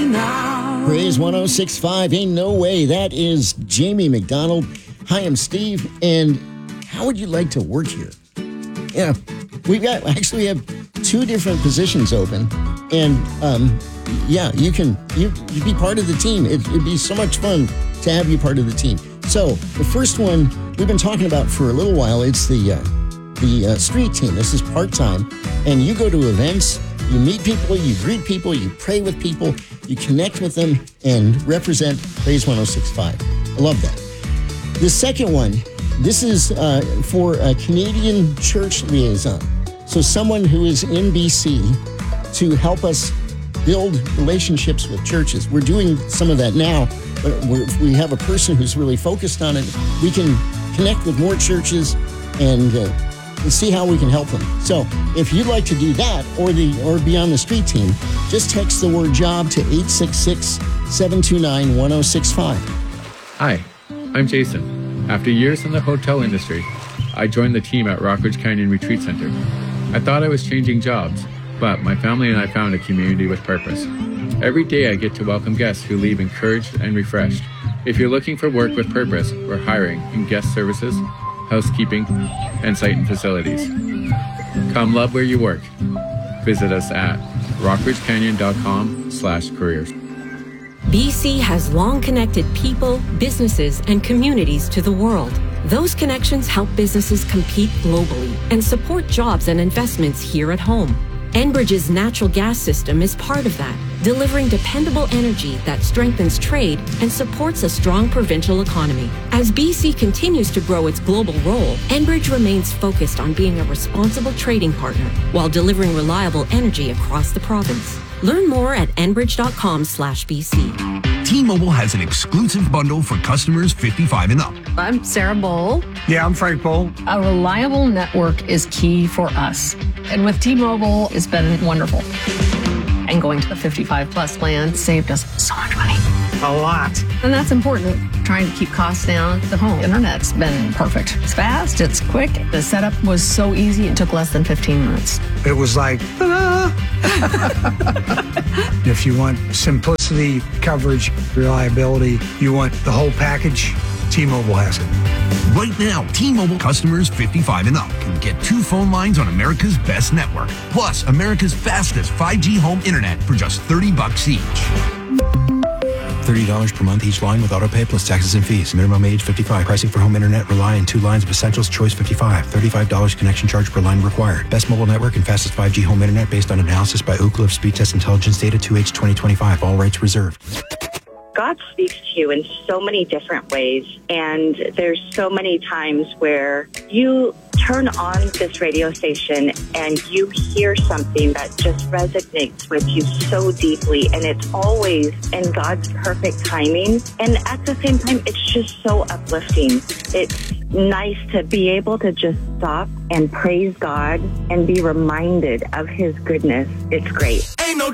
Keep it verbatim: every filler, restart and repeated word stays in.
now. Praise one oh six point five, ain't no way. That is Jamie McDonald. Hi, I'm Steve, and how would you like to work here? Yeah, we've got, actually we have two different positions open, and um, yeah, you can, you, you'd be part of the team. It, it'd be so much fun to have you part of the team. So the first one we've been talking about for a little while, it's the, uh, the uh, street team. This is part-time, and you go to events, you meet people, you greet people, you pray with people, you connect with them, and represent Praise one oh six point five. I love that. The second one, this is uh, for a Canadian church liaison. So someone who is in B C to help us build relationships with churches. We're doing some of that now, but we're, we have a person who's really focused on it. We can connect with more churches and uh, and see how we can help them. So if you'd like to do that or the or be on the street team, just text the word job to eight six six, seven two nine, one oh six five. Hi, I'm Jason. After years in the hotel industry, I joined the team at Rockridge Canyon Retreat Center. I thought I was changing jobs, but my family and I found a community with purpose. Every day I get to welcome guests who leave encouraged and refreshed. If you're looking for work with purpose, we're hiring in guest services, housekeeping, and site and facilities. Come love where you work. Visit us at rockridgecanyon.com slash careers. B C has long connected people, businesses, and communities to the world. Those connections help businesses compete globally and support jobs and investments here at home. Enbridge's natural gas system is part of that, delivering dependable energy that strengthens trade and supports a strong provincial economy. As B C continues to grow its global role, Enbridge remains focused on being a responsible trading partner while delivering reliable energy across the province. Learn more at enbridge.com slash BC. T-Mobile has an exclusive bundle for customers fifty-five and up. I'm Sarah Bowl. Yeah, I'm Frank Bowl. A reliable network is key for us. And with T-Mobile, it's been wonderful. And going to the fifty-five plus plan saved us so much money. A lot. And that's important. Trying to keep costs down. The home internet's been perfect. It's fast, it's quick. The setup was so easy, it took less than fifteen minutes. It was like, ta-da! If you want simplicity, coverage, reliability, you want the whole package, T-Mobile has it. Right now, T-Mobile customers fifty-five and up can get two phone lines on America's best network, plus America's fastest five G home internet for just thirty bucks each. thirty dollars per month each line with autopay plus taxes and fees. Minimum age fifty-five. Pricing for home internet rely on two lines of Essentials Choice fifty-five. thirty-five dollars connection charge per line required. Best mobile network and fastest five G home internet based on analysis by Ookla of Speed Test Intelligence Data two H twenty twenty-five. All rights reserved. God speaks to you in so many different ways, and there's so many times where you turn on this radio station and you hear something that just resonates with you so deeply, and it's always in God's perfect timing. And at the same time, it's just so uplifting. It's nice to be able to just stop and praise God and be reminded of His goodness. It's great.